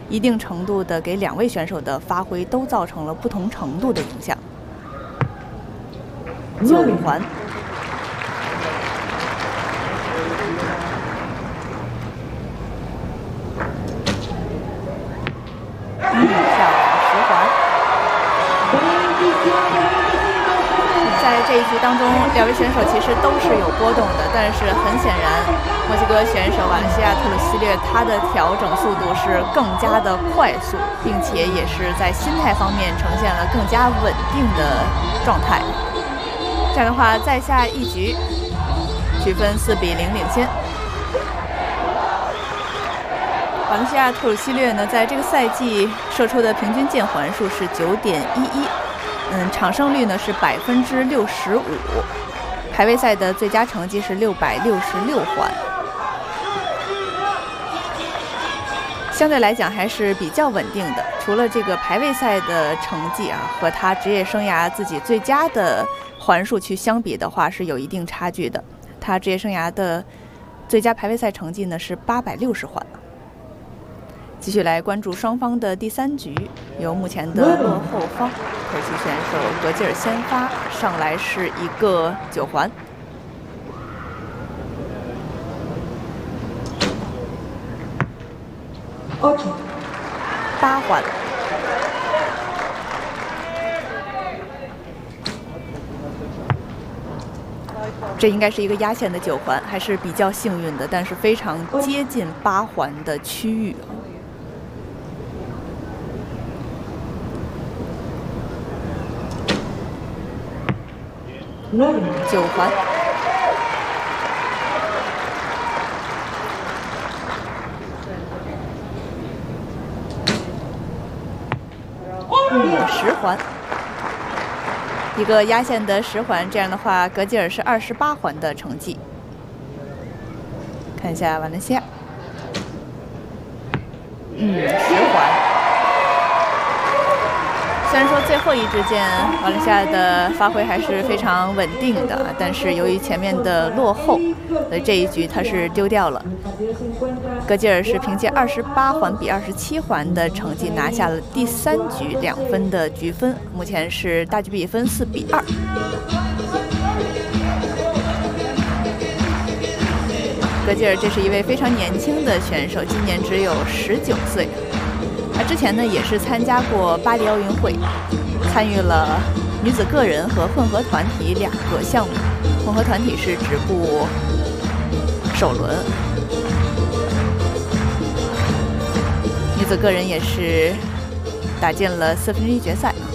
一定程度的给两位选手的发挥都造成了不同程度的影响。9环。 漂亮10环。在这一局当中，两位选手其实都是有波动的，但是很显然，墨西哥选手瓦伦西亚特鲁西略他的调整速度是更加的快速，并且也是在心态方面呈现了更加稳定的状态。这样的话，再下一局，局分4比0领先。 瓦伦西亚特鲁西略呢，在这个赛季射出的平均键环数是9.11，场胜率呢是65%，排位赛的最佳成绩是666环，相对来讲还是比较稳定的。除了这个排位赛的成绩啊，和他职业生涯自己最佳的环数去相比的话，是有一定差距的。他职业生涯的最佳排位赛成绩呢是860环。 继续来关注双方的第3局，由目前的落后方土耳其选手格吉尔先发，上来是一个9环。8环。这应该是一个压线的9环，还是比较幸运的，但是非常接近8环的区域。 9环，10环，一个压线的10环，这样的话，格吉尔是28环的成绩。看一下瓦伦西亚，10环。 虽然说最后一支箭瓦伦西亚的发挥还是非常稳定的，但是由于前面的落后，所以这一局他是丢掉了。格吉尔是凭借28环比27环的成绩拿下了第3局2分的局分，目前是大局比分4比2。格吉尔这是一位非常年轻的选手，今年只有19岁。 他之前呢也是参加过巴黎奥运会，参与了女子个人和混合团体2个项目。混合团体是止步首轮，女子个人也是打进了1/4决赛。